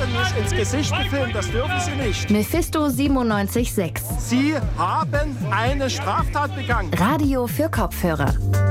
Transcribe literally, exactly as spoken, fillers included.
werden nicht ins Gesicht gefilmt, das dürfen Sie nicht. Mephisto siebenundneunzig Komma sechs. Sie haben eine Straftat begangen. Radio für Kopfhörer.